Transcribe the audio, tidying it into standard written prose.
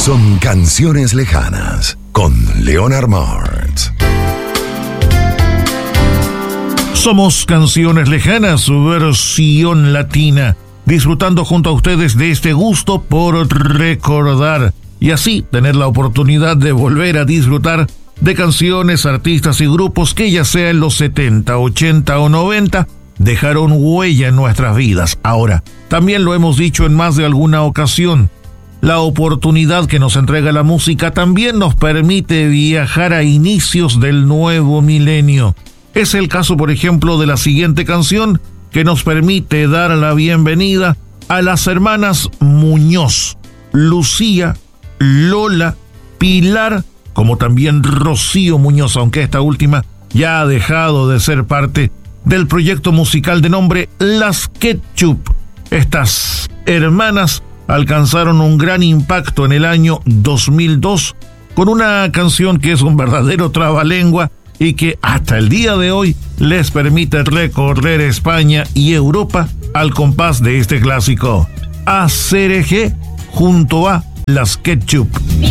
Son canciones lejanas con Leonard Martz. Somos Canciones Lejanas, su versión latina, disfrutando junto a ustedes de este gusto por recordar y así tener la oportunidad de volver a disfrutar de canciones, artistas y grupos que ya sea en los 70, 80 o 90 dejaron huella en nuestras vidas. Ahora, también lo hemos dicho en más de alguna ocasión, la oportunidad que nos entrega la música también nos permite viajar a inicios del nuevo milenio. Es el caso, por ejemplo, de la siguiente canción que nos permite dar la bienvenida a las hermanas Muñoz, Lucía, Lola, Pilar, como también Rocío Muñoz, aunque esta última ya ha dejado de ser parte del proyecto musical de nombre Las Ketchup. Estas hermanas alcanzaron un gran impacto en el año 2002 con una canción que es un verdadero trabalengua y que hasta el día de hoy les permite recorrer España y Europa al compás de este clásico. ACRG junto a Las Ketchup.